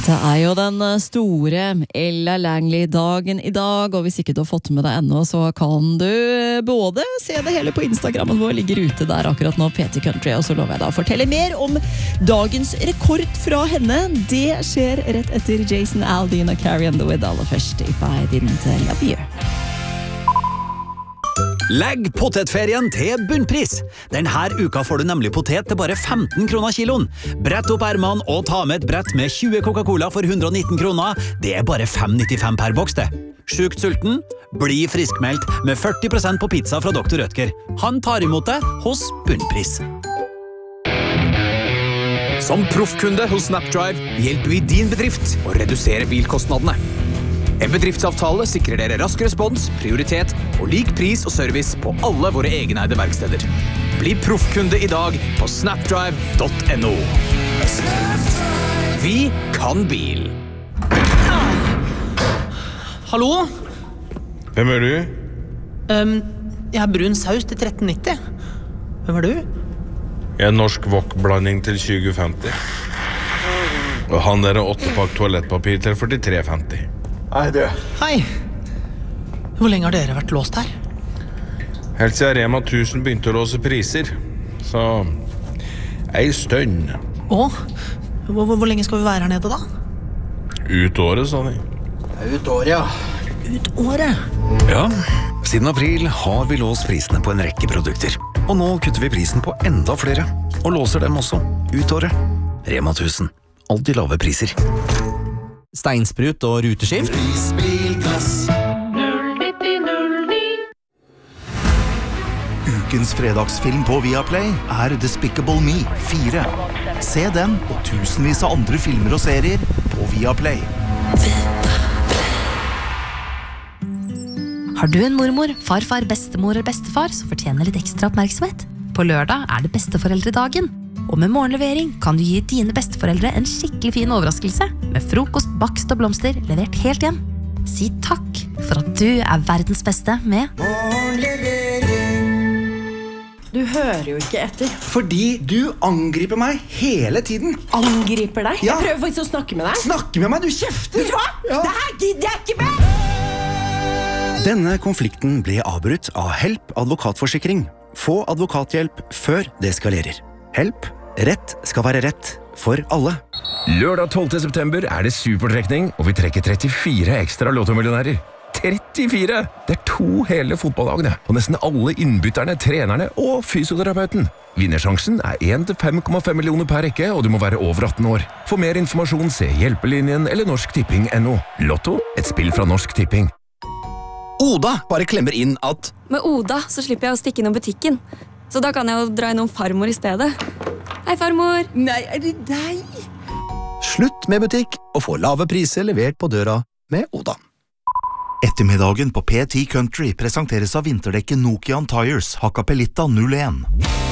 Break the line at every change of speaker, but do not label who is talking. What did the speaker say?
Det jo den store Ella Langley-dagen I dag, og hvis ikke du har fått med deg ennå, så kan du både se det hele på Instagrammen vår, ligger ute der akkurat nå, PT Country, og så lover jeg da å fortelle mer om dagens rekord fra henne. Det skjer rett etter Jason Aldean og Carrie Underwood, aller først If I Didn't Love You.
Legg potetferien til bunnpris. Denne uka får du nemlig potet til bare 15 kroner kiloen. Brett opp ermene og ta med et brett med 20 Coca-Cola for 119 kroner. Det bare 5,95 per boks det. Sjukt sulten? Bli friskmeldt med 40% på pizza fra Dr. Rødtger. Han tar imot det hos bunnpris.
Som proffkunde hos Snapdrive hjelper vi din bedrift å redusere bilkostnadene. En bedriftsavtale sikrer dere rask respons, prioritet og lik pris og service på alle våre egeneide verksteder. Bli proffkunde I dag på snapdrive.no. Vi kan bil.
Hallo?
Hvem du?
Jeg brun saus til 13,90. Hvem du?
Jeg norsk wok-blanding til 20,50. Og han der 8-pakk toalettpapir til 43,50.
Hei, du.
Hei. Hvor lenge har dere vært låst her?
Helt siden Rema 1000 begynte å låse priser. Så ei stønn.
Hvor lenge skal vi være her nede da?
Ut året, sa de.
Ut året, ja.
Ut året?
Ja, siden april har vi låst prisene på en rekke produkter. Og nå kutter vi prisen på enda flere, og låser dem også ut året. Rema 1000. Alltid lave priser.
Steinsprut og ruteskift.
Ukens fredagsfilm på Viaplay Despicable Me 4. Se den og tusenvis av andre filmer og serier på Viaplay.
Har du en mormor, farfar, bestemor eller bestefar som fortjener litt ekstra oppmerksomhet? På lørdag det besteforeldredagen. Og med morgenlevering kan du gi dine besteforeldre en skikkelig fin overraskelse med frokost, bakst og blomster levert helt hjem. Si takk for at du verdens beste med morgenlevering.
Du hører jo ikke etter.
Fordi du angriper meg hele tiden.
Angriper deg?
Ja.
Jeg prøver faktisk å snakke med deg.
Snakke med meg, du kjefter!
Vet du hva?
Ja.
Det her gidder jeg ikke med!
Denne konflikten ble avbrutt av Help advokatforsikring. Få advokathjelp før det eskalerer. Help. Rett skal være rett for alle.
Lørdag 12. september det supertrekning, og vi trekker 34 ekstra lottomillionærer. 34! Det 2 hele fotballagene, og nesten alle innbytterne, trenerne og fysioterapeuten. Vinnersjansen 1 til 5,5 millioner per rekke, og du må være over 18 år. For mer informasjon se Hjelpelinjen eller norsktipping.no. Lotto, et spill fra Norsk Tipping.
Oda bare klemmer inn at
Med Oda så slipper jeg å stikke innom butikken. Så da kan jeg jo dra innom farmor I stedet. Hei, farmor!
Nei, det deg?
slutt med butikk og få lave priser levert på døra med Oda.
Ettermiddagen på PT Country presenteres av vinterdekket Nokian Tires Hakkapeliitta 01.